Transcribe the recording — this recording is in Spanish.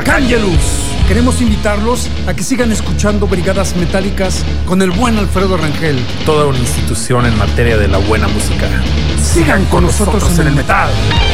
Arcángelus. Queremos invitarlos a que sigan escuchando Brigadas Metálicas con el buen Alfredo Rangel. Toda una institución en materia de la buena música. Sigan con nosotros en el metal.